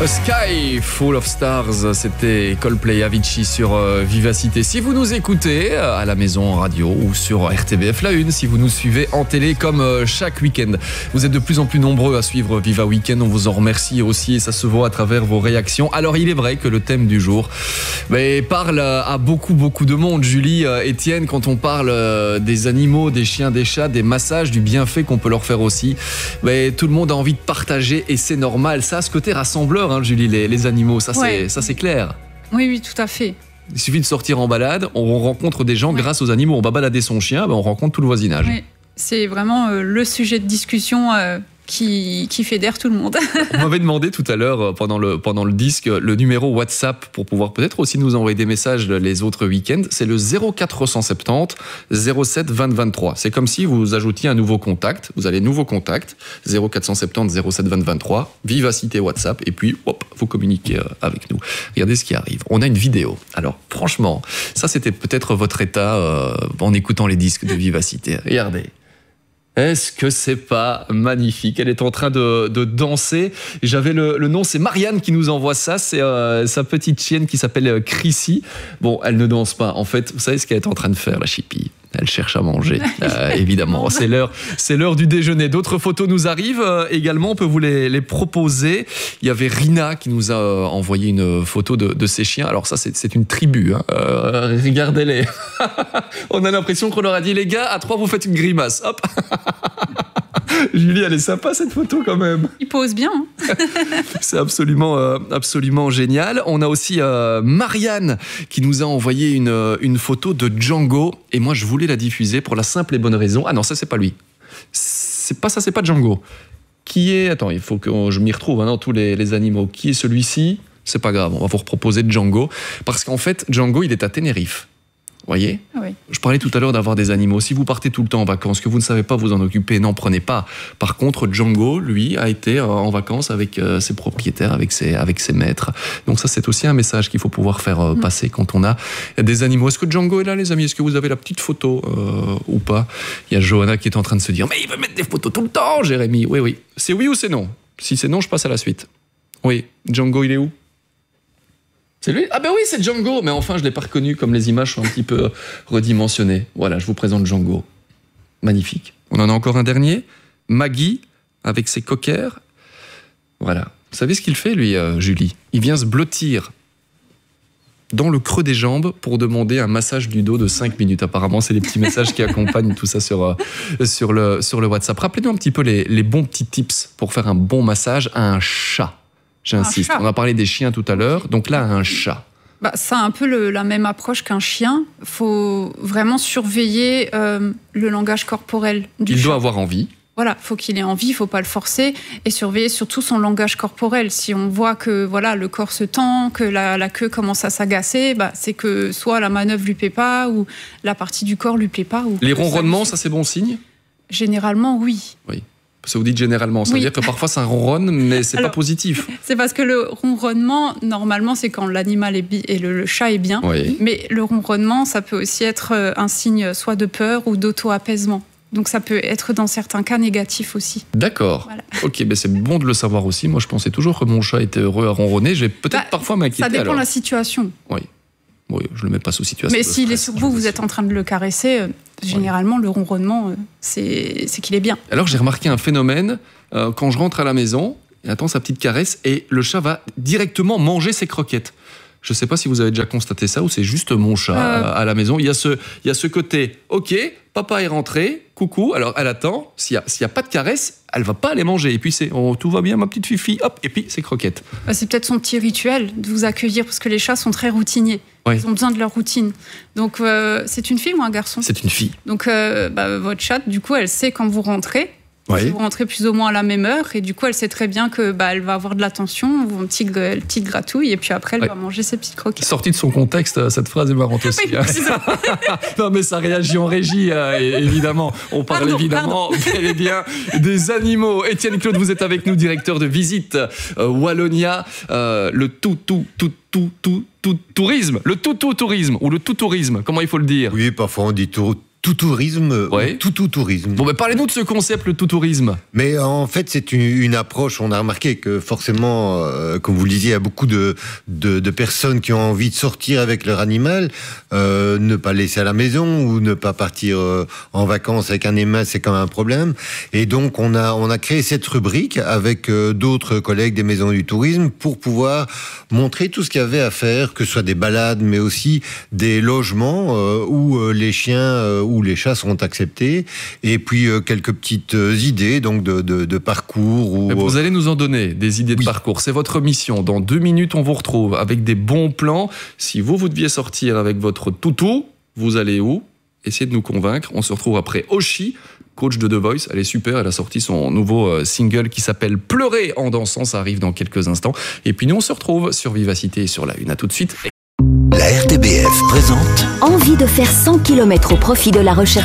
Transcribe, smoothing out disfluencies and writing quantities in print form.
A Sky Full of Stars, c'était Coldplay, Avicii sur Vivacité. Si vous nous écoutez à la maison en radio ou sur RTBF La Une, si vous nous suivez en télé comme chaque week-end, vous êtes de plus en plus nombreux à suivre Viva Weekend. On vous en remercie aussi et ça se voit à travers vos réactions. Alors il est vrai que le thème du jour parle à beaucoup de monde. Julie, Étienne, quand on parle des animaux, des chiens, des chats, des massages, du bienfait qu'on peut leur faire aussi, tout le monde a envie de partager et c'est normal. Ça a ce côté rassembleur, Julie, les animaux, ça c'est clair. Oui, tout à fait. Il suffit de sortir en balade, on rencontre des gens grâce aux animaux. On va balader son chien, on rencontre tout le voisinage. Oui. C'est vraiment le sujet de discussion qui fédère tout le monde. On m'avait demandé tout à l'heure, pendant le disque, le numéro WhatsApp pour pouvoir peut-être aussi nous envoyer des messages les autres week-ends. C'est le 0470 07 20 23. C'est comme si vous ajoutiez un nouveau contact. Vous allez nouveau contact, 0470 07 20 23, Vivacité WhatsApp, et puis hop, vous communiquez avec nous. Regardez ce qui arrive. On a une vidéo. Alors franchement, ça c'était peut-être votre état en écoutant les disques de Vivacité. Regardez. Est-ce que c'est pas magnifique? Elle est en train de danser. J'avais le nom, c'est Marianne qui nous envoie ça. C'est sa petite chienne qui s'appelle Chrissy. Bon, elle ne danse pas. En fait, vous savez ce qu'elle est en train de faire, la chipie? Elle cherche à manger, évidemment. C'est l'heure du déjeuner. D'autres photos nous arrivent également. On peut vous les proposer. Il y avait Rina qui nous a envoyé une photo de ses chiens. Alors ça, c'est une tribu. Regardez-les. On a l'impression qu'on leur a dit, les gars, à 3, vous faites une grimace. Hop. Julie, elle est sympa cette photo quand même. Il pose bien. C'est absolument génial. On a aussi Marianne qui nous a envoyé une photo de Django. Et moi, je voulais la diffuser pour la simple et bonne raison. Ah non, ça, c'est pas lui. C'est pas Django. Qui est... Attends, il faut que je m'y retrouve dans tous les animaux. Qui est celui-ci? C'est pas grave, on va vous reproposer Django. Parce qu'en fait, Django, il est à Tenerife. Vous voyez ? Oui. Je parlais tout à l'heure d'avoir des animaux. Si vous partez tout le temps en vacances, que vous ne savez pas vous en occuper, n'en prenez pas. Par contre, Django, lui, a été en vacances avec ses propriétaires, avec ses maîtres. Donc ça, c'est aussi un message qu'il faut pouvoir faire passer quand on a des animaux. Est-ce que Django est là, les amis? Est-ce que vous avez la petite photo ou pas? Il y a Johanna qui est en train de se dire « Mais il veut mettre des photos tout le temps, Jérémy !» Oui. C'est oui ou c'est non? Si c'est non, je passe à la suite. Oui. Django, il est où? C'est lui? Ah ben oui, c'est Django. Mais enfin, je ne l'ai pas reconnu, comme les images sont un petit peu redimensionnées. Voilà, je vous présente Django. Magnifique. On en a encore un dernier. Maggie, avec ses cockers. Voilà. Vous savez ce qu'il fait, lui, Julie? Il vient se blottir dans le creux des jambes pour demander un massage du dos de 5 minutes. Apparemment, c'est les petits messages qui accompagnent tout ça sur le WhatsApp. Rappelez-nous un petit peu les bons petits tips pour faire un bon massage à un chat. J'insiste, on a parlé des chiens tout à l'heure, donc là, un chat. Ça a un peu la même approche qu'un chien. Il faut vraiment surveiller le langage corporel du chat. Il doit avoir envie. Voilà, il faut qu'il ait envie, il ne faut pas le forcer. Et surveiller surtout son langage corporel. Si on voit que le corps se tend, que la queue commence à s'agacer, c'est que soit la manœuvre ne lui plaît pas, ou la partie du corps ne lui plaît pas. Ou les ronronnements, ça c'est bon signe? Généralement, oui. Oui. Parce que vous dites généralement, ça veut dire que parfois ça ronronne, mais c'est pas positif. C'est parce que le ronronnement, normalement, c'est quand l'animal et le chat est bien. Oui. Mais le ronronnement, ça peut aussi être un signe soit de peur ou d'auto-apaisement. Donc ça peut être dans certains cas négatif aussi. D'accord. Voilà. Ok, c'est bon de le savoir aussi. Moi, je pensais toujours que mon chat était heureux à ronronner. Je vais peut-être parfois m'inquiéter. Ça dépend de la situation. Oui, je ne le mets pas sous situation. Mais s'il est sur vous, vous êtes en train de le caresser, généralement, le ronronnement, c'est qu'il est bien. Alors, j'ai remarqué un phénomène. Quand je rentre à la maison, il attend sa petite caresse et le chat va directement manger ses croquettes. Je ne sais pas si vous avez déjà constaté ça ou c'est juste mon chat à la maison. Il y a ce côté, ok, papa est rentré, coucou, alors elle attend. S'il y a pas de caresse, elle va pas aller manger. Et puis c'est, tout va bien ma petite fifi, hop, et puis c'est croquettes. C'est peut-être son petit rituel de vous accueillir parce que les chats sont très routiniers. Oui. Ils ont besoin de leur routine. Donc c'est une fille ou un garçon? C'est une fille. Donc votre chatte, du coup, elle sait quand vous rentrez. Oui. Vous rentrez plus ou moins à la même heure et du coup elle sait très bien que elle va avoir de l'attention, une petite gratouille et puis après elle va manger ses petites croquettes. Sortie de son contexte, cette phrase est marrante aussi. Oui, non mais ça réagit en régie, évidemment. On parle évidemment bel et bien des animaux. Étienne Claude, vous êtes avec nous, directeur de Visite Wallonia, le tourisme, le tourisme ou le tout tourisme, comment il faut le dire? Oui, parfois on dit tout tourisme, Ouais. tout tourisme. Bon, parlez-nous de ce concept, le tout tourisme. Mais en fait, c'est une approche. On a remarqué que forcément, comme vous le disiez, il y a beaucoup de personnes qui ont envie de sortir avec leur animal, ne pas laisser à la maison ou ne pas partir en vacances avec un animal, c'est quand même un problème. Et donc, on a créé cette rubrique avec d'autres collègues des maisons du tourisme pour pouvoir montrer tout ce qu'il y avait à faire, que ce soit des balades, mais aussi des logements où les chiens ou les chats sont acceptés, et puis quelques petites idées donc de parcours. Ou vous allez nous en donner des idées de parcours. C'est votre mission. Dans 2 minutes, on vous retrouve avec des bons plans. Si vous deviez sortir avec votre toutou, vous allez où? Essayez de nous convaincre. On se retrouve après Oshi, coach de The Voice. Elle est super. Elle a sorti son nouveau single qui s'appelle Pleurer en dansant. Ça arrive dans quelques instants. Et puis nous, on se retrouve sur Vivacité et sur La Une. À tout de suite. La RTBF présente Envie de faire 100 km au profit de la recherche